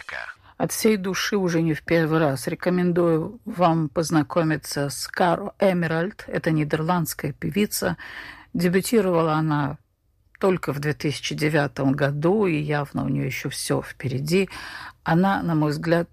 человека. От всей души уже не в первый раз рекомендую вам познакомиться с Каро Эмеральд. Это нидерландская певица. Дебютировала она только в 2009 году, и явно у нее еще все впереди. Она, на мой взгляд,